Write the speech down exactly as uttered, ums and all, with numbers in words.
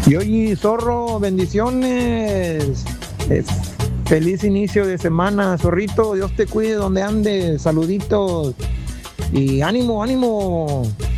Y oye, zorro, bendiciones. Eh, feliz inicio de semana, zorrito. Dios te cuide donde andes. Saluditos. Y ánimo, ánimo.